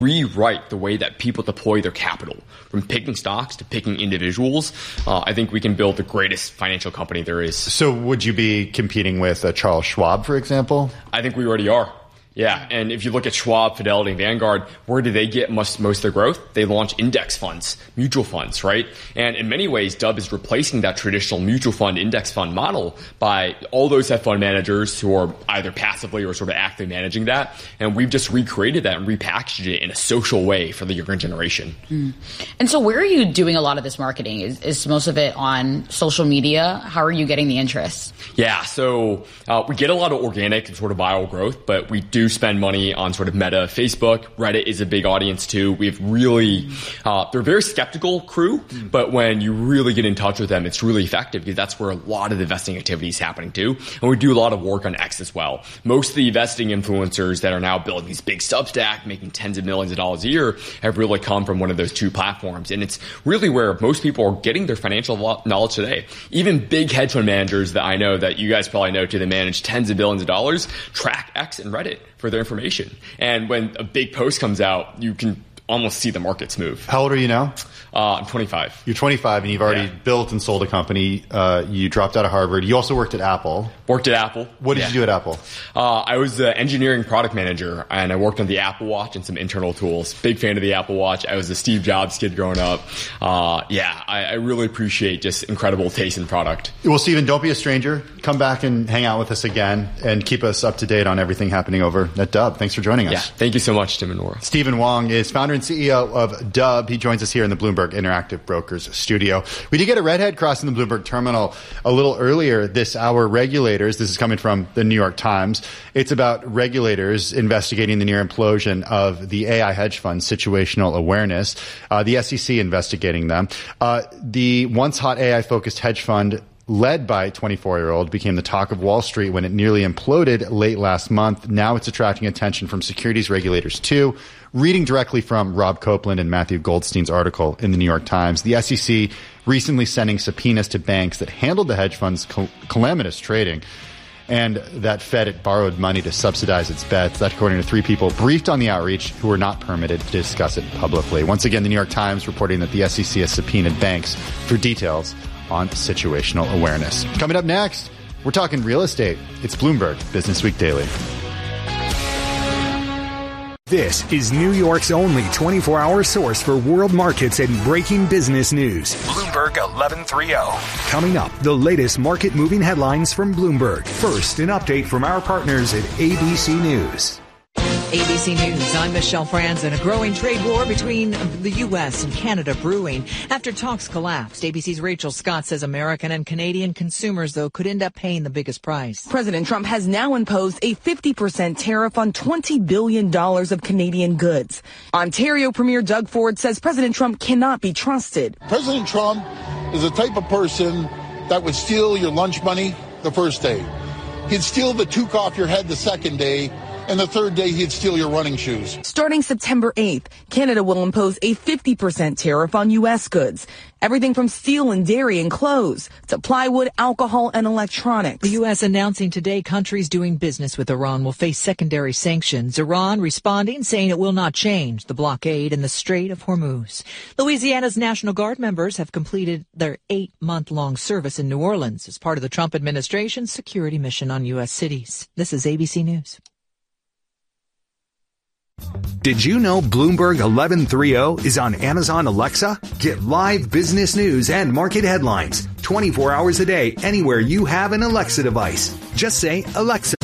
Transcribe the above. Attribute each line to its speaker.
Speaker 1: rewrite the way that people deploy their capital, from picking stocks to picking individuals. I think we can build the greatest financial company there is.
Speaker 2: So would you be competing with Charles Schwab, for example?
Speaker 1: I think we already are. Yeah, and if you look at Schwab, Fidelity, and Vanguard, where do they get most of their growth? They launch index funds, mutual funds, right? And in many ways, Dubb is replacing that traditional mutual fund, index fund model by all those hedge fund managers who are either passively or sort of actively managing that. And we've just recreated that and repackaged it in a social way for the younger generation.
Speaker 3: And so where are you doing a lot of this marketing? Is most of it on social media? How are you getting the interest?
Speaker 1: Yeah, so we get a lot of organic and sort of viral growth, but we do spend money on sort of Meta, Facebook. Reddit is a big audience too. We've really, they're a very skeptical crew, but when you really get in touch with them, it's really effective because that's where a lot of the investing activity is happening too. And we do a lot of work on X as well. Most of the investing influencers that are now building these big Substack, making tens of millions of dollars a year, have really come from one of those two platforms. And it's really where most people are getting their financial knowledge today. Even big hedge fund managers that I know, that you guys probably know too, that manage tens of billions of dollars, track X and Reddit for their information. And when a big post comes out, you can almost see the markets move.
Speaker 2: How old are you now?
Speaker 1: I'm 25.
Speaker 2: You're 25 and you've already built and sold a company. You dropped out of Harvard. You also worked at Apple.
Speaker 1: Worked at Apple.
Speaker 2: What did you do at Apple?
Speaker 1: I was the engineering product manager, and I worked on the Apple Watch and some internal tools. Big fan of the Apple Watch. I was a Steve Jobs kid growing up. I really appreciate just incredible taste in product.
Speaker 2: Well, Stephen, don't be a stranger. Come back and hang out with us again and keep us up to date on everything happening over at Dubb. Thanks for joining us.
Speaker 1: Yeah, thank you so much, Tim and Nora.
Speaker 2: Stephen Wong is founder and CEO of Dubb. He joins us here in the Bloomberg Interactive Brokers studio. We did get a redhead crossing the Bloomberg terminal a little earlier this hour. Regulators, this is coming from the New York Times. It's about regulators investigating the near implosion of the AI hedge fund, Situational Awareness. The SEC investigating them. The once hot AI-focused hedge fund led by 24-year-old became the talk of Wall Street when it nearly imploded late last month. Now it's attracting attention from securities regulators too. Reading directly from Rob Copeland and Matthew Goldstein's article in the New York Times, the SEC recently sending subpoenas to banks that handled the hedge fund's calamitous trading and that fed it borrowed money to subsidize its bets. That according to three people briefed on the outreach who were not permitted to discuss it publicly. Once again, the New York Times reporting that the SEC has subpoenaed banks for details on situational awareness. Coming up next, we're talking real estate. It's Bloomberg Business Week Daily.
Speaker 4: This is New York's only 24-hour source for world markets and breaking business news. Bloomberg 1130. Coming up, the latest market-moving headlines from Bloomberg. First, an update from our partners at ABC News.
Speaker 5: ABC News, I'm Michelle Franzen. A growing trade war between the U.S. and Canada brewing after talks collapsed. ABC's Rachel Scott says American and Canadian consumers, though, could end up paying the biggest price.
Speaker 6: President Trump has now imposed a 50% tariff on $20 billion of Canadian goods. Ontario Premier Doug Ford says President Trump cannot be trusted.
Speaker 7: President Trump is the type of person that would steal your lunch money the first day. He'd steal the toque off your head the second day. And the third day, he'd steal your running shoes.
Speaker 6: Starting September 8th, Canada will impose a 50% tariff on U.S. goods. Everything from steel and dairy and clothes to plywood, alcohol, and electronics.
Speaker 5: The U.S. announcing today countries doing business with Iran will face secondary sanctions. Iran responding, saying it will not change the blockade in the Strait of Hormuz. Louisiana's National Guard members have completed their 8-month-long service in New Orleans as part of the Trump administration's security mission on U.S. cities. This is ABC News.
Speaker 4: Did you know Bloomberg 1130 is on Amazon Alexa? Get live business news and market headlines 24 hours a day anywhere you have an Alexa device. Just say, Alexa,